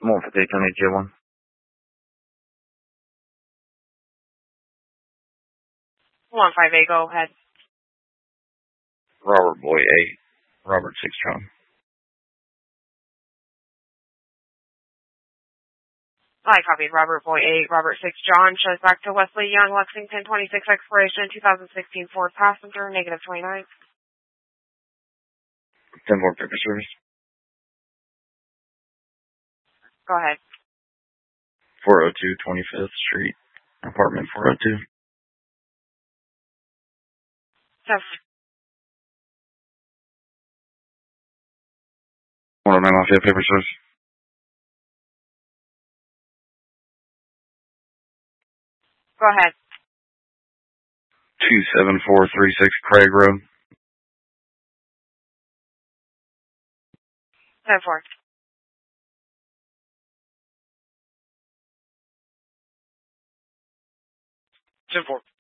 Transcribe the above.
Morphic 810 1. One 5A, go ahead. Robert Boy 8. Robert 6 John. I copied Robert Boy 8, Robert 6 John, shows back to Wesley Young, Lexington 26 expiration 2016 Ford passenger, negative 29. 10-4 paper service. Go ahead. 402 25th Street, apartment 402. 109 Lafayette paper service. Go ahead. 27436 Craig Road. 10-4. 10-4.